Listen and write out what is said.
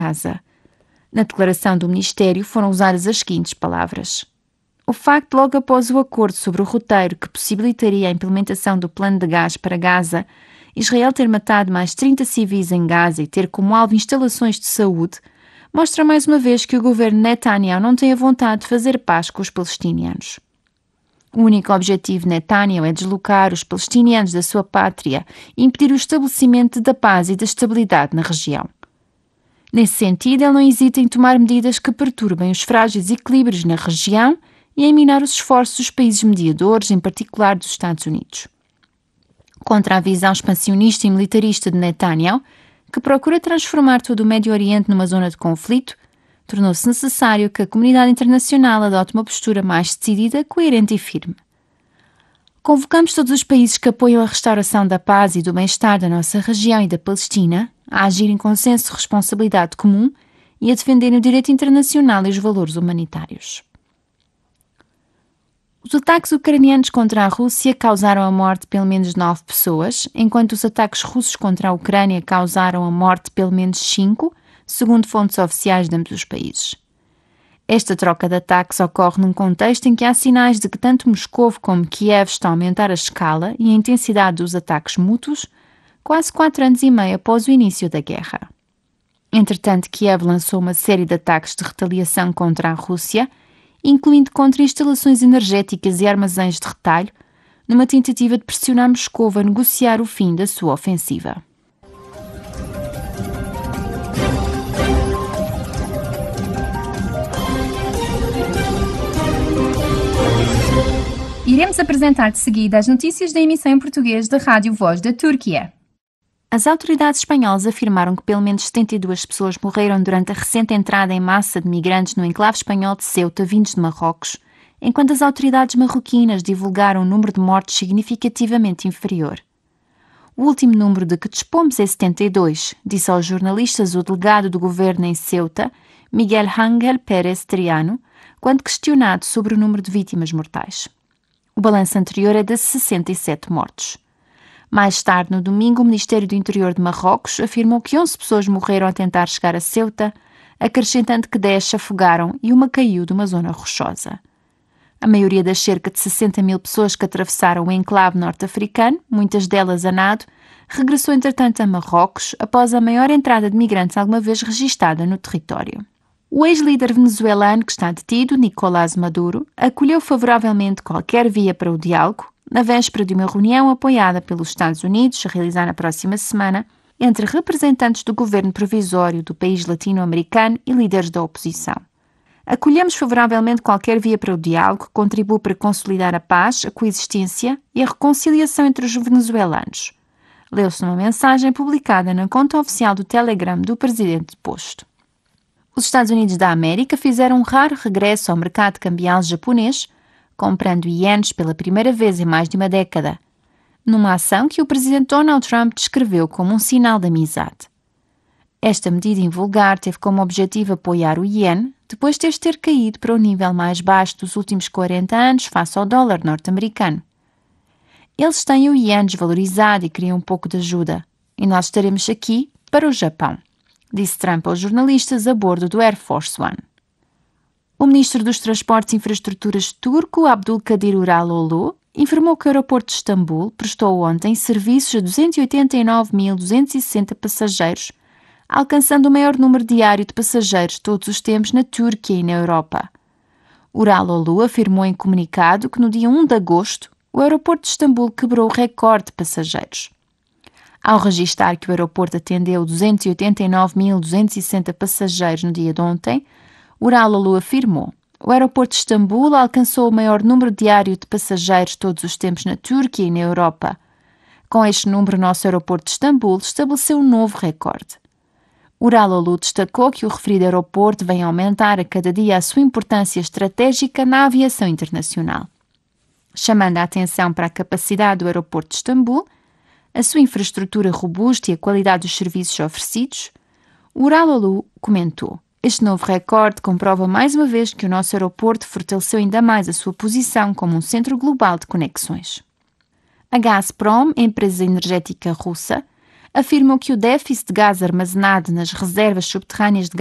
Gaza. Na declaração do Ministério foram usadas as seguintes palavras: o facto, logo após o acordo sobre o roteiro que possibilitaria a implementação do plano de gás para Gaza, Israel ter matado mais 30 civis em Gaza e ter como alvo instalações de saúde, mostra mais uma vez que o governo Netanyahu não tem a vontade de fazer paz com os palestinianos. O único objetivo de Netanyahu é deslocar os palestinianos da sua pátria e impedir o estabelecimento da paz e da estabilidade na região. Nesse sentido, ele não hesita em tomar medidas que perturbem os frágeis equilíbrios na região e em minar os esforços dos países mediadores, em particular dos Estados Unidos. Contra a visão expansionista e militarista de Netanyahu, que procura transformar todo o Médio Oriente numa zona de conflito, tornou-se necessário que a comunidade internacional adote uma postura mais decidida, coerente e firme. Convocamos todos os países que apoiam a restauração da paz e do bem-estar da nossa região e da Palestina a agir em consenso de responsabilidade comum e a defenderem o direito internacional e os valores humanitários. Os ataques ucranianos contra a Rússia causaram a morte de pelo menos 9 pessoas, enquanto os ataques russos contra a Ucrânia causaram a morte de pelo menos 5, segundo fontes oficiais de ambos os países. Esta troca de ataques ocorre num contexto em que há sinais de que tanto Moscou como Kiev estão a aumentar a escala e a intensidade dos ataques mútuos, quase 4 anos e meio após o início da guerra. Entretanto, Kiev lançou uma série de ataques de retaliação contra a Rússia, incluindo contra instalações energéticas e armazéns de retalho, numa tentativa de pressionar Moscou a negociar o fim da sua ofensiva. Iremos apresentar de seguida as notícias da emissão em português da Rádio Voz da Turquia. As autoridades espanholas afirmaram que pelo menos 72 pessoas morreram durante a recente entrada em massa de migrantes no enclave espanhol de Ceuta, vindos de Marrocos, enquanto as autoridades marroquinas divulgaram um número de mortes significativamente inferior. O último número de que dispomos é 72, disse aos jornalistas o delegado do governo em Ceuta, Miguel Ángel Pérez Triano, quando questionado sobre o número de vítimas mortais. O balanço anterior é de 67 mortos. Mais tarde, no domingo, o Ministério do Interior de Marrocos afirmou que 11 pessoas morreram a tentar chegar a Ceuta, acrescentando que 10 se afogaram e uma caiu de uma zona rochosa. A maioria das cerca de 60 mil pessoas que atravessaram o enclave norte-africano, muitas delas a nado, regressou entretanto a Marrocos após a maior entrada de migrantes alguma vez registada no território. O ex-líder venezuelano que está detido, Nicolás Maduro, acolheu favoravelmente qualquer via para o diálogo, na véspera de uma reunião apoiada pelos Estados Unidos, a realizar na próxima semana, entre representantes do governo provisório do país latino-americano e líderes da oposição. Acolhemos favoravelmente qualquer via para o diálogo que contribua para consolidar a paz, a coexistência e a reconciliação entre os venezuelanos. Leu-se numa mensagem publicada na conta oficial do Telegram do presidente deposto. Os Estados Unidos da América fizeram um raro regresso ao mercado cambial japonês, comprando ienes pela primeira vez em mais de uma década, numa ação que o presidente Donald Trump descreveu como um sinal de amizade. Esta medida invulgar teve como objetivo apoiar o iene, depois de ter caído para o nível mais baixo dos últimos 40 anos face ao dólar norte-americano. Eles têm o iene desvalorizado e queriam um pouco de ajuda, e nós estaremos aqui para o Japão, disse Trump aos jornalistas a bordo do Air Force One. O ministro dos Transportes e Infraestruturas turco, Abdülkadir Uraloğlu, informou que o aeroporto de Istambul prestou ontem serviços a 289.260 passageiros, alcançando o maior número diário de passageiros de todos os tempos na Turquia e na Europa. Uraloğlu afirmou em comunicado que no dia 1 de agosto, o aeroporto de Istambul quebrou o recorde de passageiros. Ao registrar que o aeroporto atendeu 289.260 passageiros no dia de ontem, Uraloğlu afirmou: o aeroporto de Istambul alcançou o maior número diário de passageiros de todos os tempos na Turquia e na Europa. Com este número, o nosso aeroporto de Istambul estabeleceu um novo recorde. Uraloğlu destacou que o referido aeroporto vem aumentar a cada dia a sua importância estratégica na aviação internacional. Chamando a atenção para a capacidade do aeroporto de Istambul, a sua infraestrutura robusta e a qualidade dos serviços oferecidos, Uraloğlu comentou: este novo recorde comprova mais uma vez que o nosso aeroporto fortaleceu ainda mais a sua posição como um centro global de conexões. A Gazprom, a empresa energética russa, afirmou que o déficit de gás armazenado nas reservas subterrâneas de